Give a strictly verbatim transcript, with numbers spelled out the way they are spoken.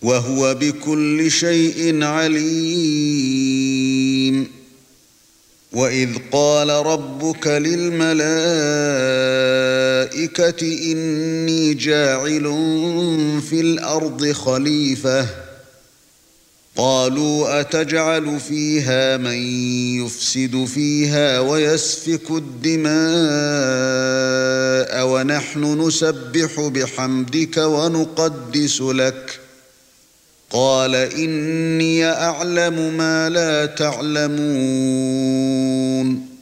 وهو بكل شيء عليم وإذ قال ربك للملائكة إني جاعل في الأرض خليفة قالوا أتجعل فيها من يفسد فيها ويسفك الدماء ونحن نسبح بحمدك ونقدس لك قال إني أعلم ما لا تعلمون